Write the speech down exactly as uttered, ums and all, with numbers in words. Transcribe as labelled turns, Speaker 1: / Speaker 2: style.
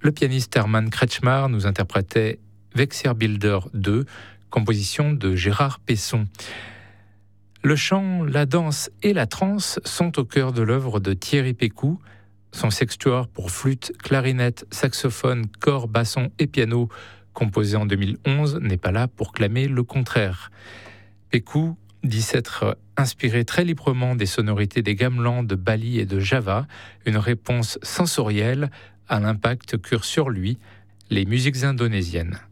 Speaker 1: le pianiste Herman Kretschmar nous interprétait Wechselbilder deux, composition de Gérard Pesson. Le chant, la danse et la trance sont au cœur de l'œuvre de Thierry Pécou. Son sextuor pour flûte, clarinette, saxophone, cor, basson et piano, composé en deux mille onze, n'est pas là pour clamer le contraire. Pécou dit s'être inspiré très librement des sonorités des gamelans de Bali et de Java, une réponse sensorielle à l'impact qu'eurent sur lui les musiques indonésiennes.